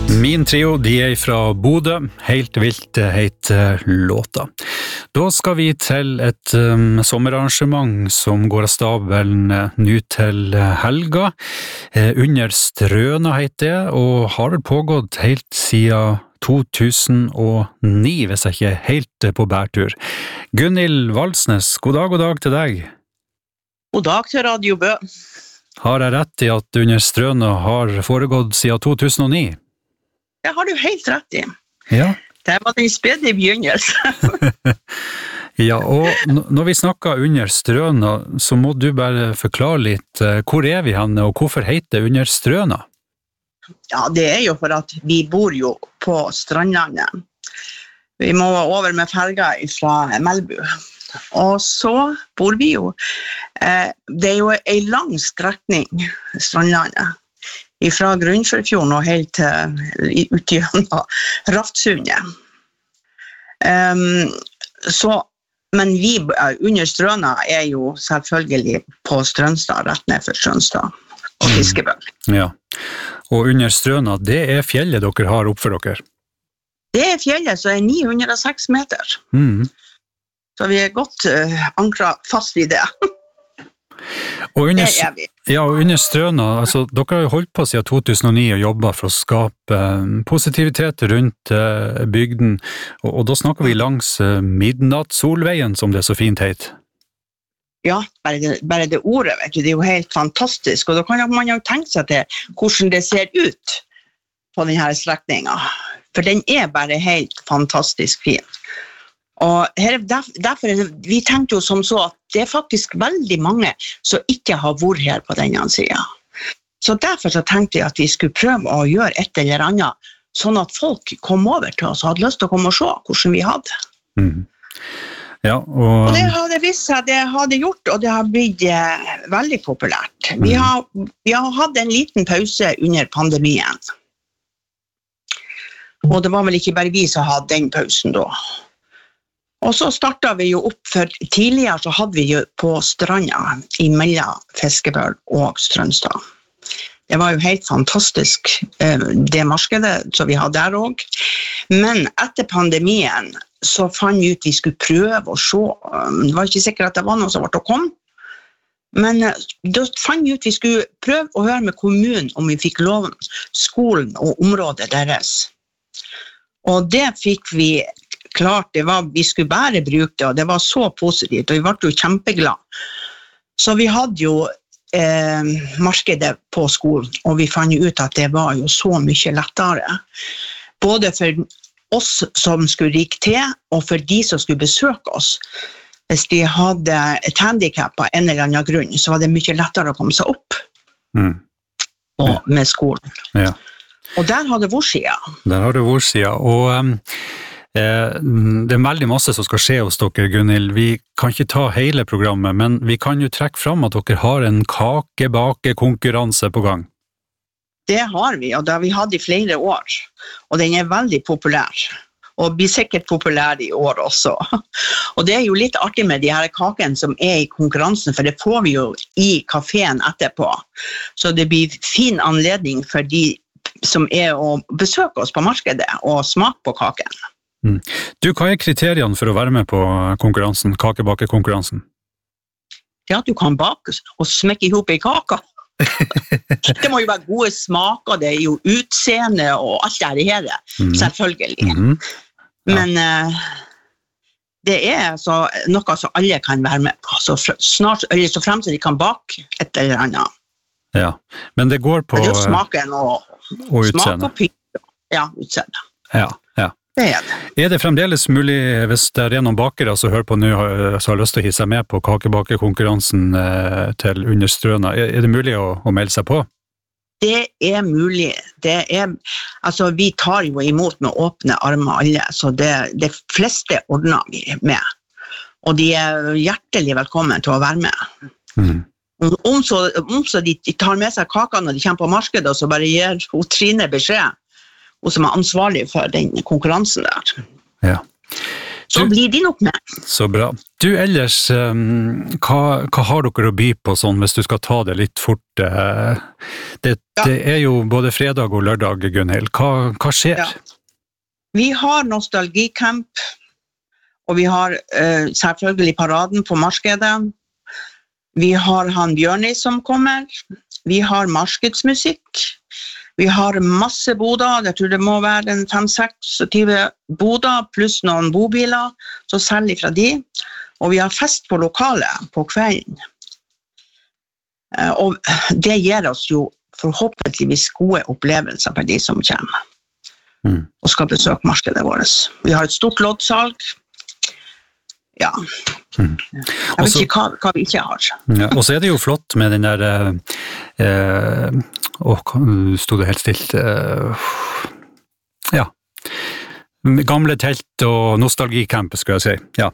Min trio, de fra Bodø, helt vilt heter låta. Da skal vi til et sommerarrangement som går av stabelen nå til helga. Under Strøna heter det, og har vel pågått helt siden 2009, hvis jeg ikke er helt på bærtur. Gunhild Valsnes, god dag til deg. God dag til Radio Bø. Har jeg rett i at Under Strøna har foregått siden 2009? Det har du helt rett i. Ja. Det var den spede begynnelse. Ja, og når vi snakker Under Strøna, så må du bare forklare litt, hvor er vi henne, og hvorfor heter det Under Strøna? Ja, det er jo for at vi bor jo på Strandlandet. Vi må over med ferga fra Melbu. Og så bor vi jo. Det er jo en lang strekning, Strandlandet. Fra Grunnfjorden og helt ut gjennom Raftsundet. Men vi Under Strøna er jo selvfølgelig på Strømstad, rett ned for Strømstad og Fiskebøl. Ja, og Under Strøna, det er fjellet dere har opp for dere? Det er fjellet, så er 906 meter. Så vi er godt ankret fast i det. Og Under Strøna, altså, dere har jo holdt på siden 2009 og jobbet for å skape positivitet rundt bygden, og da snakker vi langs Midnattssolveien, som det så fint heter. Ja, bare det ordet, vet du, det er jo helt fantastisk, og da kan man jo tenke seg til hvordan det ser ut på denne strekningen, for den er bare helt fantastisk fin. Og derfor, vi tenkte jo som så at det er faktisk veldig mange som ikke har vært her på denne siden. Så derfor så tenkte jeg at vi skulle prøve å gjøre et eller annet, sånn at folk kom over til oss og hadde lyst til å komme og se hvordan vi hadde. Ja, og det hadde vist seg, det hadde gjort, og det har blitt veldig populært. Vi har hatt en liten pause under pandemien. Og det var vel ikke bare vi som hadde den pausen da. Og så startet vi jo opp, for tidligere så hadde vi jo på stranda imellom Fiskebøl og Strømstad. Det var jo helt fantastisk, det markedet som vi hadde der også. Men etter pandemien så fant vi ut vi skulle prøve å se. Det var ikke sikkert at det var noe som var å komme. Men da fant vi ut vi skulle prøve å høre med kommunen om vi fikk lov skolen og området deres. Og det fikk vi klart, vi skulle bare bruke det, og det var så positivt, og vi ble jo kjempeglade. Så vi hadde jo markedet på skolen, og vi fant ut at det var jo så mye lettere. Både for oss som skulle rike til, og for de som skulle besøke oss. Hvis de hadde et handicap av en eller annen grunn, så var det mye lettere å komme seg opp med skolen. Ja. Og der har det vært siden. Der har det vært siden, og det er veldig masse som skal skje hos dere, Gunhild. Vi kan ikke ta hele programmet, men vi kan jo trekke fram at dere har en kakebakekonkurranse på gang. Det har vi, og det har vi hatt i flere år, og den er veldig populær, og blir sikkert populær i år også. Og det er jo litt artig med de her kakene som er i konkurransen, for det får vi jo i kaféen etterpå. Så det blir fin anledning for de som er å besøke oss på markedet og smake på kaken. Du, hva er kriteriene for å være med på konkurransen, kakebakekonkurransen? Det er at du kan bake og smekke ihop i kaka. Det må jo være gode smaker, det er jo utseende og alt det her, selvfølgelig. Men det er noe som alle kan være med på, så fremst de kan bake et eller annet. Ja, men det går på smaken og utseende. Ja, utseende. Ja. Er det fremdeles mulig, hvis det er noen bakere som hører på nå, som har lyst til å hisse med på kakebakekonkurransen til Under Strøna, er det mulig å melde seg på? Det er mulig. Altså, vi tar jo imot med åpne armer alle, så det fleste ordner vi med. Og de er hjertelig velkommen til å være med. Om så de tar med seg kakene når de kommer på markedet, og så bare gir hun Trine beskjed, og som er ansvarlig for den konkurransen der. Ja. Så blir de nok med. Så bra. Du, ellers, hva har dere å by på sånn, hvis du skal ta det litt fort? Det jo både fredag og lørdag, Gunhild. Hva skjer? Ja. Vi har nostalgicamp, og vi har selvfølgelig paraden på markedet. Vi har han Bjørni som kommer. Vi har markedsmusikk. Vi har masse boder, jeg tror det må være 5-26 boder, pluss noen bobiler, så selger fra de. Og vi har fest på lokalet på kvelden. Og det gir oss jo forhåpentligvis gode opplevelser for de som kommer. Og skal besøke markedet vårt. Vi har et stort loddsalg. Ja. Jeg vet ikke hva vi ikke har. Ja, og så det jo flott med den der stod det helt stilt gamle telt og nostalgicamp, skal jeg si. Ja,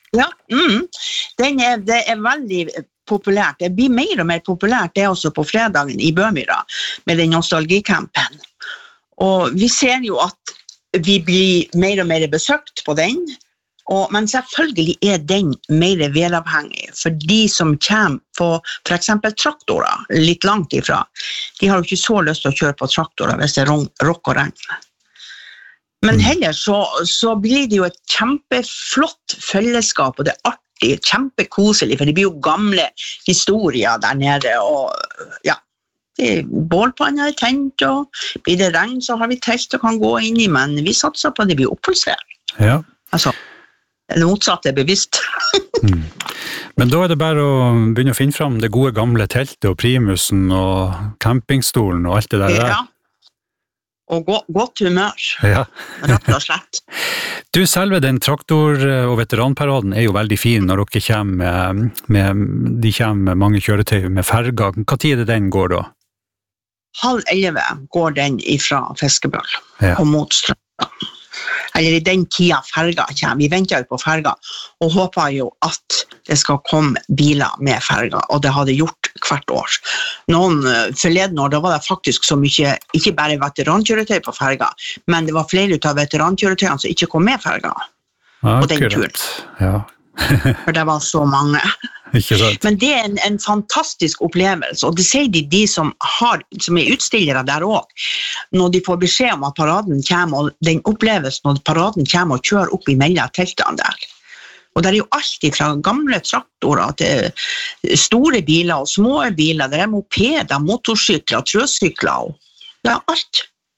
det veldig populært. Det blir mer og mer populært det også på fredagen i Bømyra med den nostalgicampen. Og vi ser jo at vi blir mer og mer besøkt på den. Men selvfølgelig den mer velavhengig, for de som kommer på for eksempel traktorer litt langt ifra, de har jo ikke så lyst til å kjøre på traktorer hvis det råk og regn. Men heller så blir det jo et kjempeflott fellesskap, og det artig, kjempekoselig, for det blir jo gamle historier der nede, og ja, bålpanner tent, og blir det regn så har vi telt og kan gå inn i, men vi satser på at det blir oppholdsvær. Ja. Altså, det motsatte bevisst. Men da det bare å begynne å finne fram det gode gamle teltet og primusen og campingstolen og alt det der. Ja, og godt humør, rett og slett. Du, selve den traktor- og veteranparaden jo veldig fin når dere kommer de kommer med mange kjøretøy med ferger. Hva tid den går da? 10:30 går den ifra Fiskebøl og mot Strømstad. Eller i den tida ferga kommer. Vi venter jo på ferga, og håper jo at det skal komme biler med ferga, og det hadde gjort hvert år. Forleden år, da var det faktisk så mye, ikke bare veterankjøretøy på ferga, men det var flere av veterankjøretøyene som ikke kom med ferga på den turen. Ja. For det var så mange. Men det en fantastisk opplevelse, og det sier de som utstillere der også, når de får beskjed om at paraden kommer, og den opplevelsen når paraden kommer og kjører opp imellom teltene der. Og det jo alt fra gamle traktorer til store biler og små biler, det mopeder, motorsykler, trøsykler, og alt.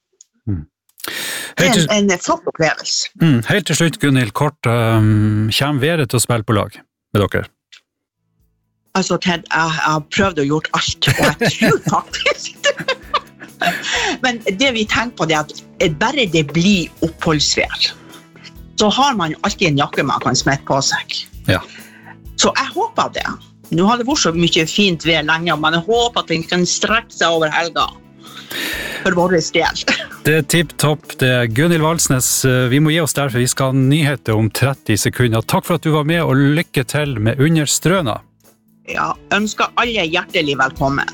Det en flott opplevelse. Helt til slutt, Gunhild, kort, kommer været til å spille på lag med dere? Altså, Ted, jeg har prøvd å gjort alt, og jeg tror faktisk men det vi tenker på det at bare det blir oppholdsvær, så har man alltid en jakke man kan smette på seg. Ja. Så jeg håper det. Nå har det vært så mye fint vær lenge, men jeg håper at den kan strekke seg over helga. For vår del. Det tipp-topp, det Gunhild Valsnes. Vi må gi oss derfor, vi skal ha nyheter om 30 sekunder. Takk for at du var med, og lykke til med Under Strøna. Ja, ønsker alle hjertelig velkommen.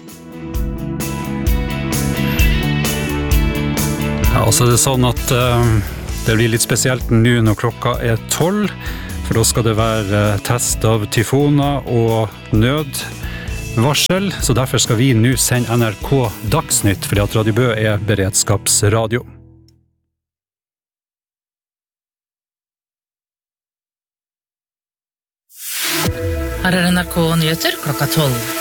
Ja, altså det sånn at det blir litt spesielt nå når klokka 12, for da skal det være test av tyfoner og nødvarsel, så derfor skal vi nå sende NRK Dagsnytt, fordi at Radio Bø beredskapsradio. Her NRK Nyheter klokka 12.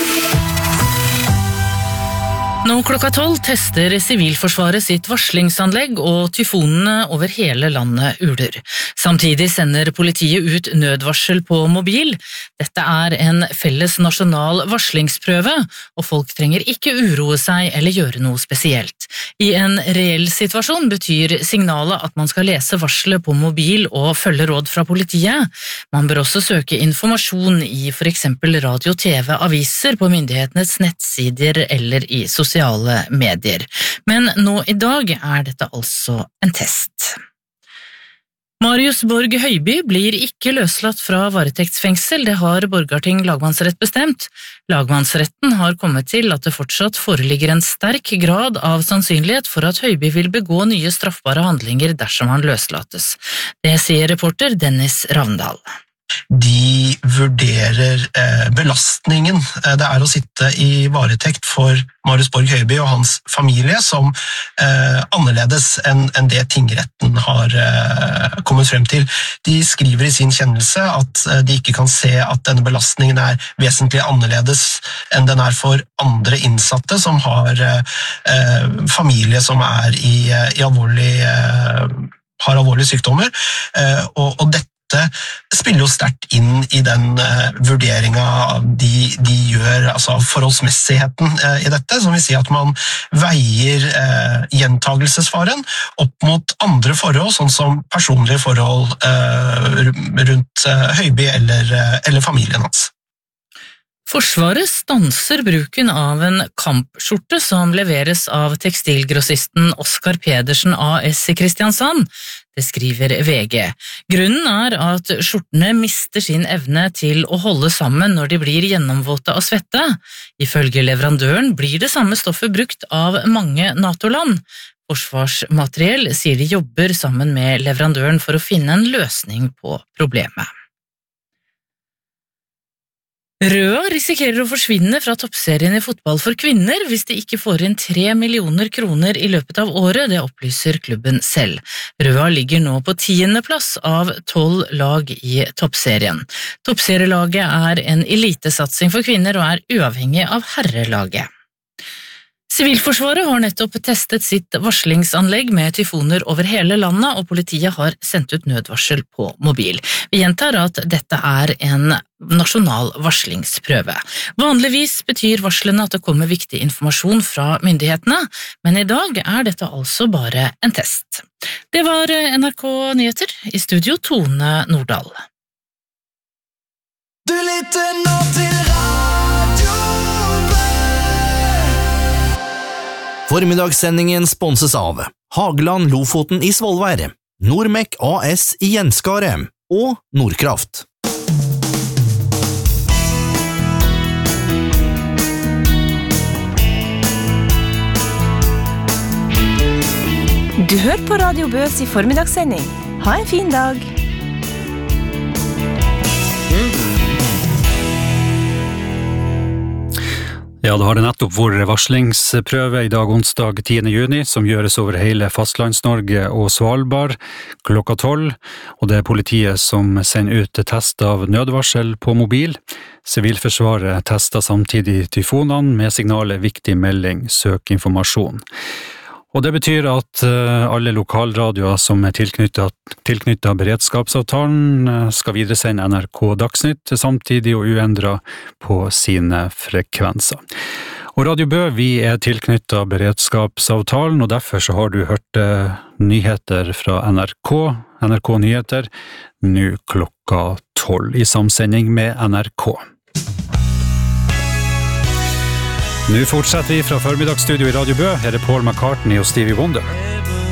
Nå klokka 12 tester Sivilforsvaret sitt varslingsanlegg, og tyfonene over hele landet uler. Samtidig sender politiet ut nødvarsel på mobil. Dette en felles nasjonal varslingsprøve, og folk trenger ikke uroe seg eller gjøre noe spesielt. I en reell situasjon betyr signalet at man skal lese varselet på mobil og følge råd fra politiet. Man bør også søke informasjon i for eksempel radio, TV, aviser, på myndighetenes nettsider eller i sosiale medier. Men nå i dag dette altså en test. Marius Borg Høiby blir ikke løslatt fra varetektsfengsel, det har Borgarting lagmannsrett bestemt. Lagmannsretten har kommet til at det fortsatt foreligger en sterk grad av sannsynlighet for at Høiby vil begå nye straffbare handlinger dersom han løslates. Det sier reporter Dennis Ravndal. De vurderer belastningen det å sitte i varetekt for Marius Borg Høiby og hans familie som annerledes enn det tingretten har kommet frem til. De skriver i sin kjennelse at de ikke kan se at denne belastningen vesentlig annerledes enn den for andre innsatte som har familie som har alvorlige sykdommer, og dette spiller jo sterkt inn i den vurderingen de gjør, altså forholdsmessigheten i dette, som vil si at man veier gjentagelsesfaren opp mot andre forhold, sånn som personlige forhold rundt Høiby eller familien hans. Forsvaret stanser bruken av en kampskjorte som leveres av tekstilgrossisten Oskar Pedersen AS i Kristiansand. Det skriver VG. Grunnen at skjortene mister sin evne til å holde sammen når de blir gjennomvåte av svette. Ifølge leverandøren blir det samme stoffet brukt av mange NATO-land. Forsvarsmateriell sier de jobber sammen med leverandøren for å finne en løsning på problemet. Røa risikerer å forsvinne fra toppserien i fotball for kvinner hvis de ikke får inn 3 millioner kroner i løpet av året, det opplyser klubben selv. Røa ligger nå på 10. plass av 12 lag i toppserien. Toppserielaget en elitesatsing for kvinner og uavhengig av herrelaget. Sivilforsvaret har nettopp testet sitt varslingsanlegg med tyfoner over hele landet, og politiet har sendt ut nødvarsel på mobil. Vi gjentar at dette en nasjonal varslingsprøve. Vanligvis betyr varslene at det kommer viktig informasjon fra myndighetene, men i dag dette altså bare en test. Det var NRK Nyheter, i studio Tone Nordahl. Du lytter nå til Radio Formiddagssendingen sponses av Hageland Lofoten i Svolvær, Nordmek AS i Jensskaret og Nordkraft. Du hører på Radio Bøs i formiddagssending. Ha en fin dag. Ja, det har det nettopp vært varslingsprøve i dag onsdag 10. juni, som gjøres over hele Fastlands-Norge og Svalbard klokka 12, og det politiet som sender ut test av nødvarsel på mobil. Sivilforsvaret tester samtidig tyfonene med signalet viktig melding, søk informasjon. Og det betyr at alle lokalradioer som tilknyttet beredskapsavtalen skal videresende NRK Dagsnytt samtidig og uendret på sine frekvenser. Og Radio Bø, vi tilknyttet beredskapsavtalen, og derfor så har du hørt nyheter fra NRK Nyheter, nå klokka 12 i samsending med NRK. Nå fortsetter vi fra formiddagsstudio i Radio Bø. Her Paul McCartney og Stevie Wonder.